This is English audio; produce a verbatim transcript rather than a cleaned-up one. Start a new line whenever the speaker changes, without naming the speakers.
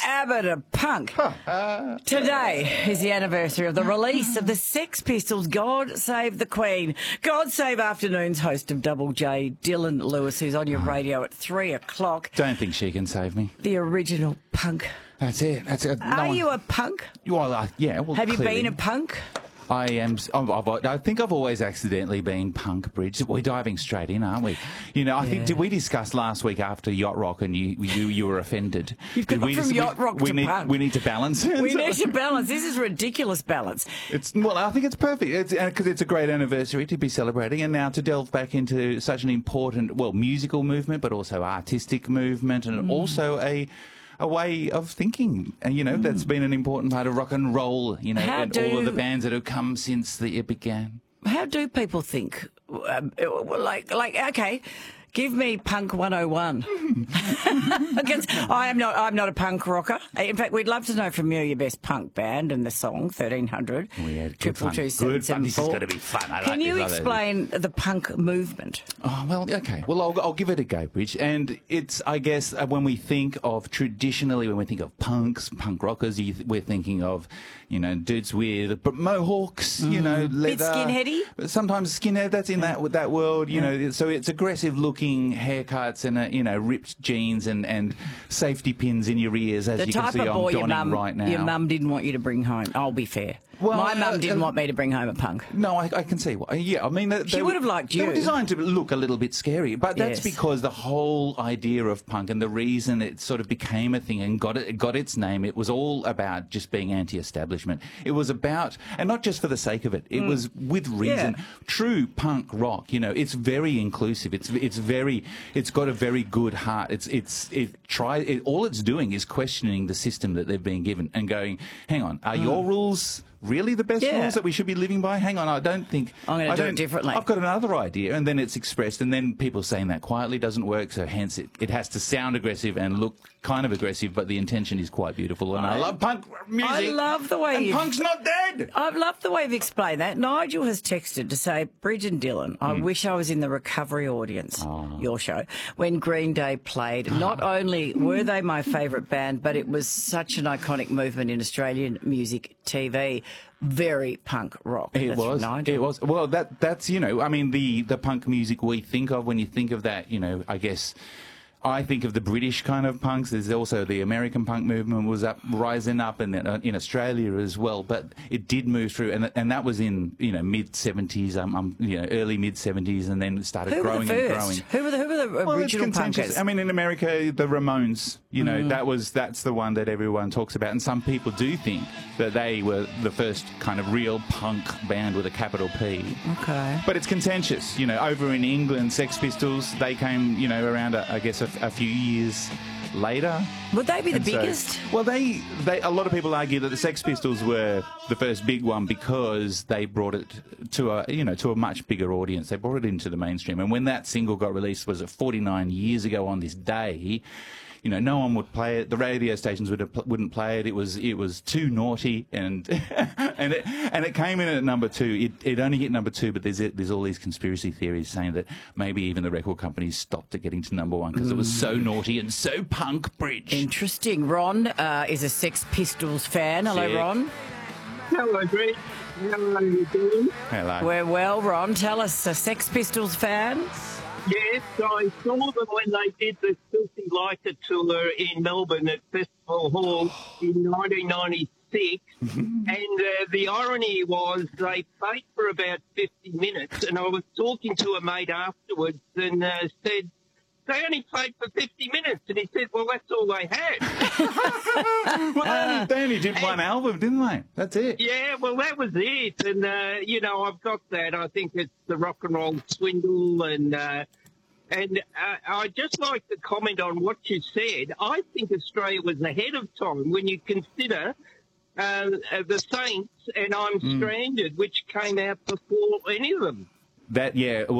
Abbott of punk. Today is the anniversary of the release of the Sex Pistols' God Save the Queen. God Save Afternoons host of Double J, Dylan Lewis, who's on your radio at three o'clock.
Don't think she can save me.
The original punk.
That's it. That's it. No
Are
one...
you a punk?
Well, uh, yeah. Well,
Have you
clearly.
been a punk?
I am. I've, I've, I think I've always accidentally been punk, Bridge. We're diving straight in, aren't we? You know, I
Yeah.
think did we discuss last week after Yacht Rock and you you, you were offended?
You've gone
Did we
from
just-
Yacht
we,
Rock
we
to
need,
punk.
We need to balance it.
We need to balance. This is ridiculous balance.
It's well, I think it's perfect. It's because it's a great anniversary to be celebrating, and now to delve back into such an important, well, musical movement, but also artistic movement, and
Mm.
also a. a way of thinking, and you know, that's been an important part of rock and roll, you know,
How
and all of the
do-
bands that have come since the, it began.
How do people think? Um, like, like, okay, give me Punk one oh one. Because I am not, I'm not a punk rocker. In fact, we'd love to know from you your best punk band and the song thirteen hundred.
We had good
Triple
fun.
two seven
Good fun.
seven
This is
four.
going to be fun. I like
Can you
this. I like this.
explain the punk movement?
Oh, well, okay. Well, I'll, I'll give it a go, Bridge. And it's, I guess, uh, when we think of, traditionally, when we think of punks, punk rockers, you, we're thinking of, you know, dudes with but mohawks, you know, leather.
skinheady?
Sometimes skinhead, that's in that that world, you know. So it's aggressive-looking haircuts and, uh, you know, ripped jeans and, and safety pins in your ears, as
The
you can
type
see
of
I'm
boy your
donning
mum,
right now.
your mum didn't want you to bring home. I'll be fair.
Well,
My mum
uh,
didn't
uh,
want me to bring home a punk.
No, I, I can see why. Yeah, I mean, they,
She
they
would
were-
have liked
They were
you.
designed to look a little bit scary, but that's
Yes.
because the whole idea of punk and the reason it sort of became a thing and got it, got its name, it was all about just being anti-establishment. It was about, and not just for the sake of it. It was with reason.
Yeah.
True punk rock, you know, it's very inclusive. It's it's very, it's got a very good heart. It's it's it try. It, all it's doing is questioning the system that they've been given and going, hang on, are your rules really the best
Yeah.
rules that we should be living by? Hang on, I don't think
I'm gonna
I
do it
don't-
differently.
I've got another idea, and then it's expressed, and then people saying that quietly doesn't work. So hence, it, it has to sound aggressive and look kind of aggressive, but the intention is quite beautiful. And I,
I-
love punk music.
I love the way
and
you-
punk's not dead.
I've loved the way you've explained that. Nigel has texted to say, Bridge and Dylan, I wish I was in the recovery audience, your show, when Green Day played. Not only were they my favourite band, but it was such an iconic movement in Australian music T V. Very punk rock.
It
That's from
was.
Nigel.
It was. Well, that that's you know, I mean, the the punk music we think of when you think of that, you know, I guess. I think of the British kind of punks. There's also the American punk movement was up, rising up, and in, in Australia as well. But it did move through, and and that was in you know mid seventies, um, um you know early mid seventies, and then it started
Who were
growing
the
and
first?
growing.
Who were the, who were the
Well, it's
original
contentious.
punkers?
I mean, in America, the Ramones, you know, that was that's the one that everyone talks about, and some people do think that they were the first kind of real punk band with a capital P.
Okay.
But it's contentious, you know. Over in England, Sex Pistols, they came, you know, around a, I guess a, a few years later.
Would they be the
And so-
biggest?
well, they, they, a lot of people argue that the Sex Pistols were the first big one because they brought it to a, you know, to a much bigger audience. They brought it into the mainstream. And when that single got released, was it forty-nine years ago on this day? You know, no one would play it. The radio stations would have, wouldn't play it. It was it was too naughty, and and it and it came in at number two. It it only hit number two, but there's there's all these conspiracy theories saying that maybe even the record companies stopped it getting to number one because it was so naughty and so punk, Bridge.
Interesting. Ron uh, is a Sex Pistols fan. Hello,
Sick.
Ron.
Hello, Greg. How are you doing?
Hello.
We're well, Ron. Tell us, a Sex Pistols fan?
Yes, I saw them when they did the Filthy Like It tour in Melbourne at Festival Hall in nineteen ninety-six. And uh, the irony was they played for about fifty minutes, and I was talking to a mate afterwards and uh, said, they only played for fifty minutes. And he said, well, that's all they had.
Well, they, only, they only did one album, didn't they? That's it.
Yeah, well, that was it. And, uh, you know, I've got that. I think it's the rock and roll swindle. And uh, and uh, I'd just like to comment on what you said. I think Australia was ahead of time when you consider uh, the Saints and I'm Stranded, which came out before any of them.
That, yeah. Well,